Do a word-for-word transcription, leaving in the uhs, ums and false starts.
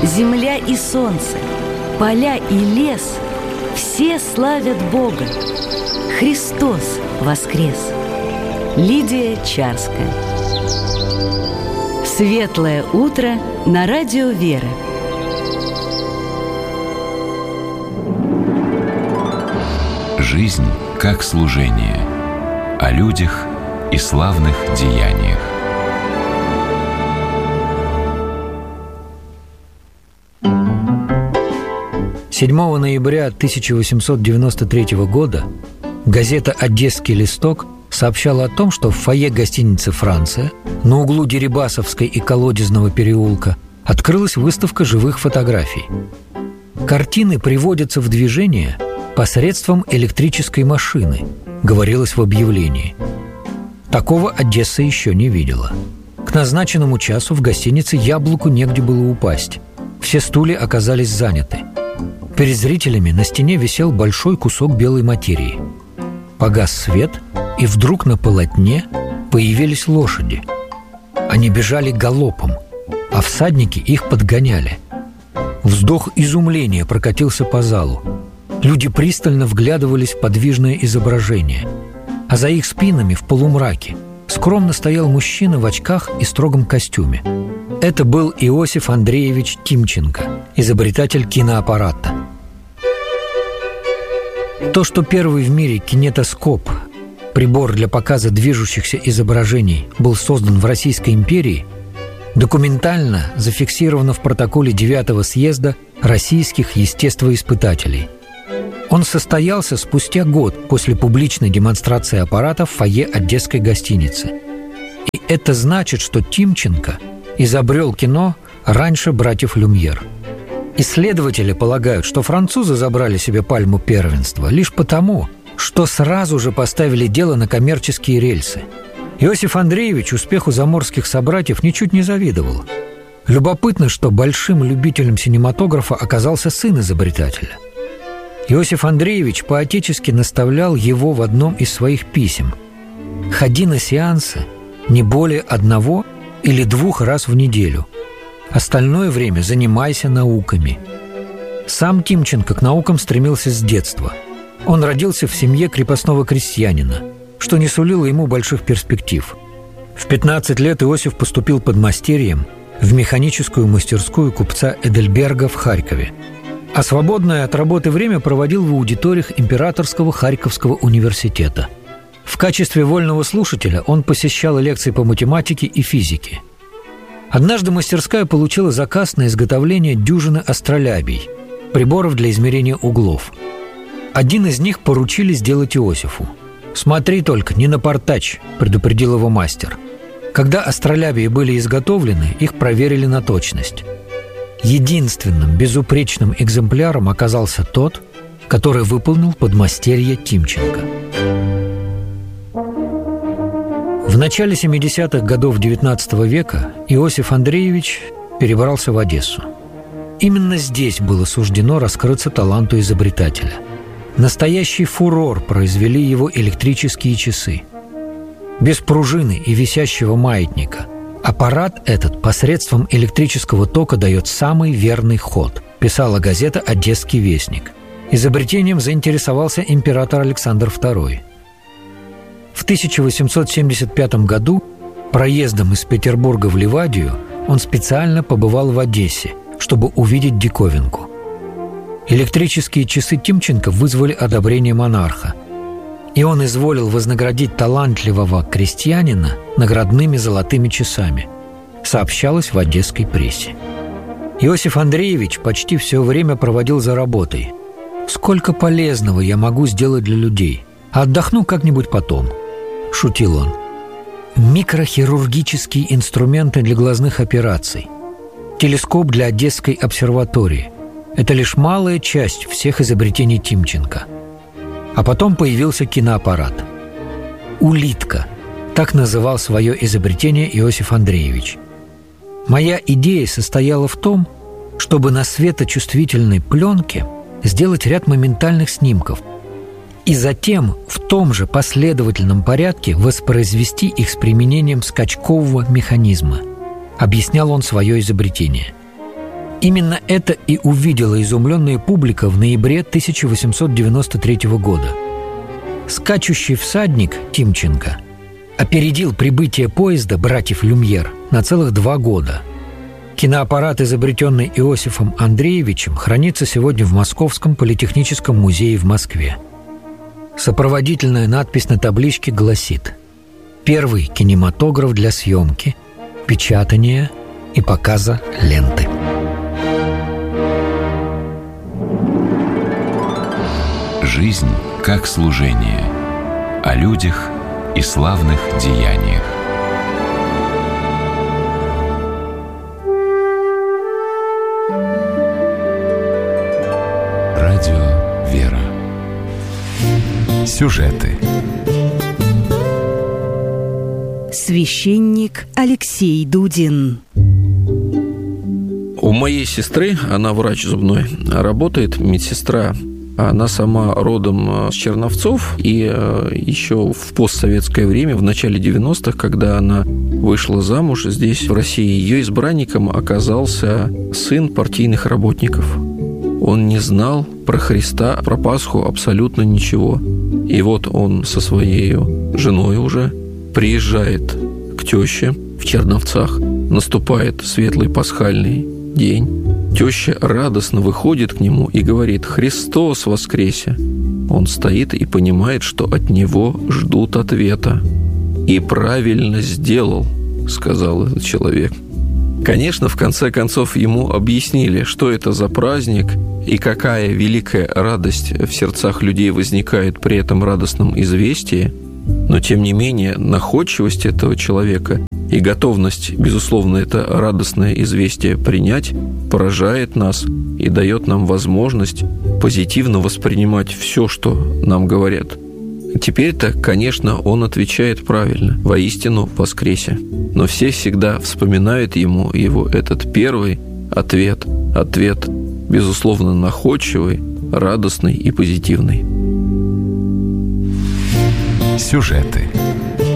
земля и солнце, поля и лес — все славят Бога. Христос воскрес! Лидия Чарская. Светлое утро на радио Вера. Жизнь как служение. О людях и славных деяниях. седьмого ноября тысяча восемьсот девяносто третьего года газета «Одесский листок» сообщала о том, что в фойе гостиницы «Франция» на углу Дерибасовской и Колодезного переулка открылась выставка живых фотографий. Картины приводятся в движение посредством электрической машины, говорилось в объявлении. Такого Одесса еще не видела. К назначенному часу в гостинице «Яблоку» негде было упасть. Все стулья оказались заняты. Перед зрителями на стене висел большой кусок белой материи. Погас свет, и вдруг на полотне появились лошади. Они бежали галопом, а всадники их подгоняли. Вздох изумления прокатился по залу. Люди пристально вглядывались в подвижное изображение, а за их спинами в полумраке скромно стоял мужчина в очках и строгом костюме. Это был Иосиф Андреевич Тимченко, изобретатель киноаппарата. То, что первый в мире кинетоскоп, прибор для показа движущихся изображений, был создан в Российской империи, документально зафиксировано в протоколе девятого съезда российских естествоиспытателей. Он состоялся спустя год после публичной демонстрации аппарата в фойе Одесской гостиницы. И это значит, что Тимченко изобрел кино раньше братьев Люмьер. Исследователи полагают, что французы забрали себе пальму первенства лишь потому, что сразу же поставили дело на коммерческие рельсы. Иосиф Андреевич успеху заморских собратьев ничуть не завидовал. Любопытно, что большим любителем кинематографа оказался сын изобретателя. Иосиф Андреевич по-отечески наставлял его в одном из своих писем: «Ходи на сеансы не более одного или двух раз в неделю. Остальное время занимайся науками». Сам Тимченко к наукам стремился с детства. Он родился в семье крепостного крестьянина, что не сулило ему больших перспектив. В пятнадцать лет Иосиф поступил подмастерьем в механическую мастерскую купца Эдельберга в Харькове, а свободное от работы время проводил в аудиториях Императорского Харьковского университета. В качестве вольного слушателя он посещал лекции по математике и физике. Однажды мастерская получила заказ на изготовление дюжины астролябий, приборов для измерения углов. Один из них поручили сделать Иосифу. «Смотри только, не напортачь», — предупредил его мастер. Когда астролябии были изготовлены, их проверили на точность. Единственным безупречным экземпляром оказался тот, который выполнил подмастерье Тимченко. В начале семидесятых годов девятнадцатого века Иосиф Андреевич перебрался в Одессу. Именно здесь было суждено раскрыться таланту изобретателя. Настоящий фурор произвели его электрические часы. Без пружины и висящего маятника аппарат этот посредством электрического тока дает самый верный ход, писала газета «Одесский вестник». Изобретением заинтересовался император Александр второй. В тысяча восемьсот семьдесят пятом году проездом из Петербурга в Ливадию он специально побывал в Одессе, чтобы увидеть диковинку. Электрические часы Тимченко вызвали одобрение монарха, и он изволил вознаградить талантливого крестьянина наградными золотыми часами, сообщалось в одесской прессе. Иосиф Андреевич почти все время проводил за работой. «Сколько полезного я могу сделать для людей, а отдохну как-нибудь потом», — шутил он. Микрохирургические инструменты для глазных операций, телескоп для Одесской обсерватории — это лишь малая часть всех изобретений Тимченко. А потом появился киноаппарат. «Улитка» — так называл свое изобретение Иосиф Андреевич. «Моя идея состояла в том, чтобы на светочувствительной пленке сделать ряд моментальных снимков и затем в том же последовательном порядке воспроизвести их с применением скачкового механизма», — объяснял он свое изобретение. Именно это и увидела изумленная публика в ноябре тысяча восемьсот девяносто третьего года. Скачущий всадник Тимченко опередил прибытие поезда братьев Люмьер на целых два года. Киноаппарат, изобретенный Иосифом Андреевичем, хранится сегодня в Московском политехническом музее в Москве. Сопроводительная надпись на табличке гласит: «Первый кинематограф для съемки, печатания и показа ленты». Жизнь как служение. О людях и славных деяниях. Радио «Вера». Сюжеты. Священник Алексей Дудин. У моей сестры, она врач зубной, работает медсестра. Она сама родом с Черновцов, и еще в постсоветское время, в начале девяностых, когда она вышла замуж здесь, в России, ее избранником оказался сын партийных работников. Он не знал про Христа, про Пасху абсолютно ничего. И вот он со своей женой уже приезжает к тёще в Черновцах. Наступает светлый пасхальный день. Теща радостно выходит к нему и говорит: «Христос воскресе!» Он стоит и понимает, что от него ждут ответа. «И правильно сделал», — сказал этот человек. Конечно, в конце концов ему объяснили, что это за праздник и какая великая радость в сердцах людей возникает при этом радостном известии, но тем не менее находчивость этого человека и готовность, безусловно, это радостное известие принять, поражает нас и дает нам возможность позитивно воспринимать все, что нам говорят. Теперь-то, конечно, он отвечает правильно: «Воистину воскресе». Но все всегда вспоминают ему его этот первый ответ. Ответ, безусловно, находчивый, радостный и позитивный. Сюжеты.